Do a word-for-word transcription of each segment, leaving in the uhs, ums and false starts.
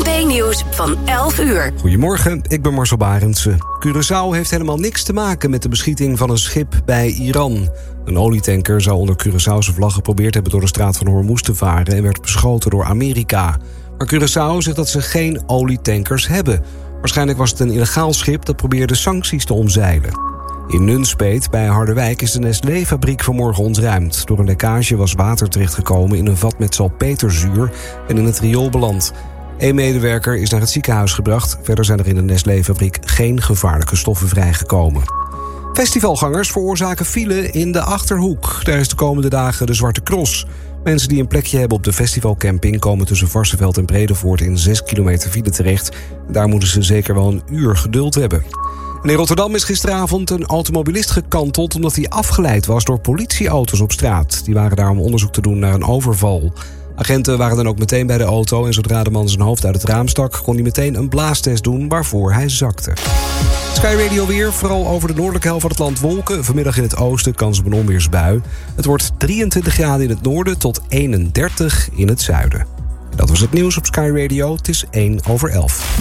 B-nieuws van elf uur. Goedemorgen, ik ben Marcel Barendse. Curaçao heeft helemaal niks te maken met de beschieting van een schip bij Iran. Een olietanker zou onder Curaçaose vlag geprobeerd hebben door de straat van Hormuz te varen en werd beschoten door Amerika. Maar Curaçao zegt dat ze geen olietankers hebben. Waarschijnlijk was het een illegaal schip dat probeerde sancties te omzeilen. In Nunspeet bij Harderwijk is de Nestlé-fabriek vanmorgen ontruimd. Door een lekkage was water terechtgekomen in een vat met salpeterzuur en in het riool beland. Eén medewerker is naar het ziekenhuis gebracht. Verder zijn er in de Nestlé-fabriek geen gevaarlijke stoffen vrijgekomen. Festivalgangers veroorzaken file in de Achterhoek. Daar is de komende dagen de Zwarte Cross. Mensen die een plekje hebben op de festivalcamping komen tussen Varsseveld en Bredevoort in zes kilometer file terecht. Daar moeten ze zeker wel een uur geduld hebben. En in Rotterdam is gisteravond een automobilist gekanteld omdat hij afgeleid was door politieauto's op straat. Die waren daar om onderzoek te doen naar een overval. Agenten waren dan ook meteen bij de auto en zodra de man zijn hoofd uit het raam stak, kon hij meteen een blaastest doen waarvoor hij zakte. Sky Radio weer, vooral over de noordelijke helft van het land wolken. Vanmiddag in het oosten kans op een onweersbui. Het wordt drieëntwintig graden in het noorden tot eenendertig in het zuiden. Dat was het nieuws op Sky Radio. Het is één over elf.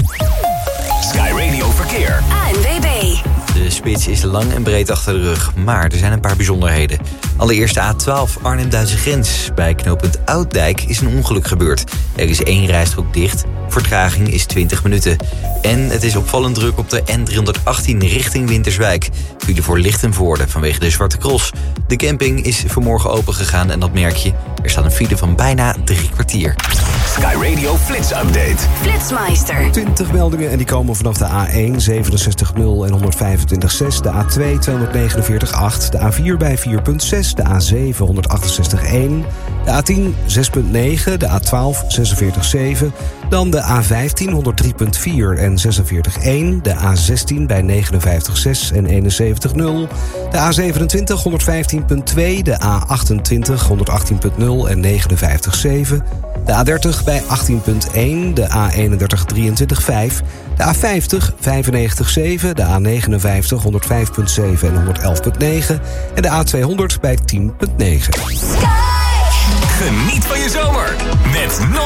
Sky Radio Verkeer. A N W B. De spits is lang en breed achter de rug, maar er zijn een paar bijzonderheden. Allereerst de A twaalf Arnhem-Duitse grens. Bij knooppunt Ouddijk is een ongeluk gebeurd. Er is één rijstrook dicht. Vertraging is twintig minuten. En het is opvallend druk op de N driehonderdachttien richting Winterswijk. File voor Lichtenvoorde vanwege de Zwarte Cross. De camping is vanmorgen open gegaan en dat merk je. Er staat een file van bijna drie kwartier. Sky Radio Flits Update. Flitsmeister. twintig meldingen en die komen vanaf de A één zevenenzestig nul en honderdvijfentwintig komma zes, de A twee tweehonderdnegenenveertig komma acht, de A vier bij vier komma zes, de A zeven honderdachtenzestig komma één, de A tien zes komma negen, de A twaalf zesenveertig komma zeven, dan de A vijftien honderddrie komma vier en zesenveertig komma één, de A zestien bij negenenvijftig komma zes en eenenzeventig komma nul, de A zevenentwintig honderdvijftien komma twee, de A achtentwintig honderdachttien komma nul en negenenvijftig komma zeven, de A dertig bij achttien komma één, de A eenendertig drieëntwintig komma vijf, de A vijftig vijfennegentig komma zeven, de A negenenvijftig honderdvijf komma zeven en honderd komma negen en de A tweehonderd bij tien komma negen. Geniet van je zomer met